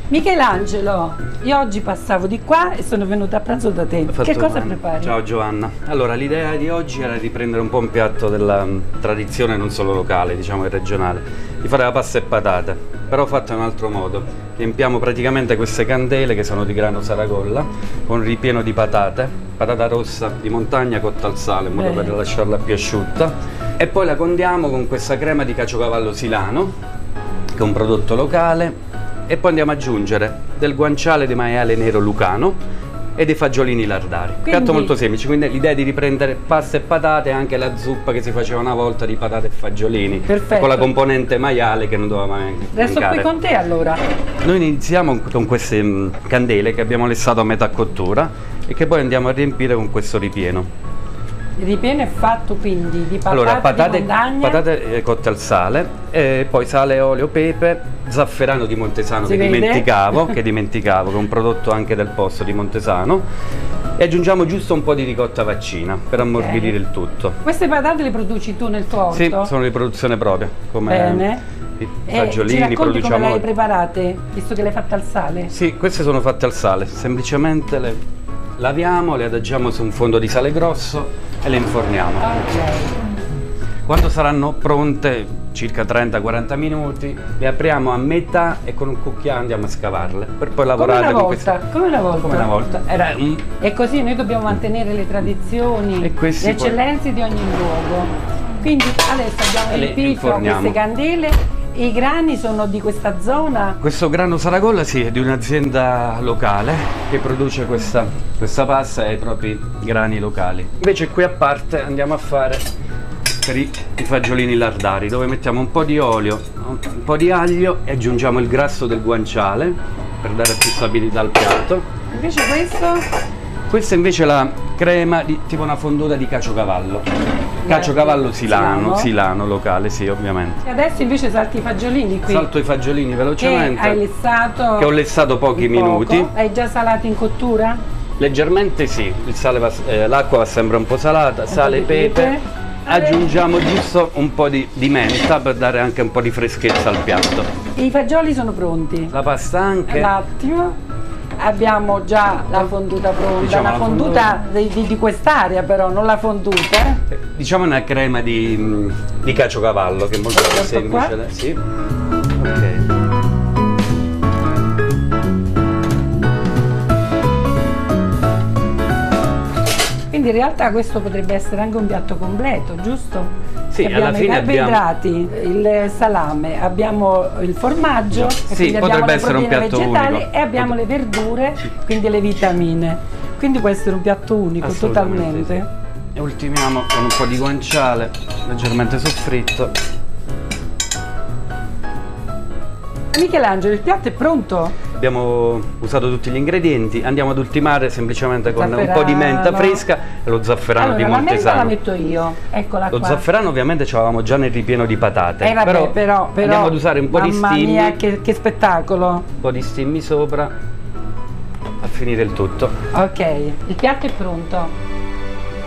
Michelangelo, io oggi passavo di qua e sono venuta a pranzo da te. Che cosa prepari? Ciao Giovanna. Allora, l'idea di oggi era riprendere un po' un piatto della tradizione non solo locale, diciamo che regionale, di fare la pasta e patate, però fatta in un altro modo. Riempiamo praticamente queste candele che sono di grano Saragolla con ripieno di patate, patata rossa di montagna cotta al sale in modo per lasciarla più asciutta, e poi la condiamo con questa crema di caciocavallo silano, che è un prodotto locale. E poi andiamo ad aggiungere del guanciale di maiale nero lucano e dei fagiolini lardari. Piatto molto semplice, quindi l'idea è di riprendere pasta e patate e anche la zuppa che si faceva una volta di patate e fagiolini. Perfetto. Con la componente maiale che non doveva mai mancare. Resto qui con te allora. Noi iniziamo con queste candele che abbiamo lessato a metà cottura e che poi andiamo a riempire con questo ripieno. Il ripieno è fatto quindi di patate, allora, di patate cotte al sale, e poi sale, olio, pepe, zafferano di Montesano che dimenticavo, che è un prodotto anche del posto di Montesano, e aggiungiamo giusto un po' di ricotta vaccina per ammorbidire il tutto. Queste patate le produci tu nel tuo orto? Sì, sono di produzione propria. Bene. I fagiolini produciamo. Come le hai preparate, visto che le hai fatte al sale? Sì, queste sono fatte al sale, semplicemente le laviamo, le adagiamo su un fondo di sale grosso e le inforniamo. Quando saranno pronte, circa 30-40 minuti, le apriamo a metà e con un cucchiaio andiamo a scavarle per poi lavorare con queste. Come una volta. Come una volta. E così noi dobbiamo mantenere le tradizioni, le eccellenze di ogni luogo. Quindi adesso abbiamo riempito queste candele. I grani sono di questa zona? Questo grano Saragolla sì, è di un'azienda locale che produce questa pasta e i propri grani locali. Invece qui a parte andiamo a fare per i fagiolini lardari, dove mettiamo un po' di olio, un po' di aglio e aggiungiamo il grasso del guanciale per dare più stabilità al piatto. Invece questo? Questa invece è la crema di tipo una fonduta di caciocavallo. Caciocavallo silano locale, sì, ovviamente. E adesso invece salti i fagiolini qui. Salto i fagiolini velocemente. Che hai lessato? Che ho lessato pochi minuti. Hai già salato in cottura? Leggermente sì, l'acqua va sempre un po' salata, sale e pepe. Aggiungiamo giusto un po' di menta per dare anche un po' di freschezza al piatto. E i fagioli sono pronti? La pasta anche. Un attimo. Abbiamo già la fonduta pronta, diciamo, una fonduta di quest'area però, non la fonduta. Diciamo una crema di caciocavallo che è molto più semplice. Sì. Ok. Quindi in realtà questo potrebbe essere anche un piatto completo, giusto? Sì, alla fine abbiamo i carboidrati, il salame, abbiamo il formaggio, sì, potrebbe essere un piatto unico. E abbiamo le verdure, quindi le vitamine. Quindi può essere un piatto unico, totalmente. Sì. E ultimiamo con un po' di guanciale, leggermente soffritto. Michelangelo, il piatto è pronto? Abbiamo usato tutti gli ingredienti, andiamo ad ultimare semplicemente con un po' di menta fresca e lo zafferano di Montesano. La menta la metto io, eccola qua. Lo zafferano ovviamente ce l'avevamo già nel ripieno di patate, vabbè, però andiamo ad usare un po' di stimmi. Mamma mia, che spettacolo! Un po' di stimmi sopra a finire il tutto. Ok, il piatto è pronto.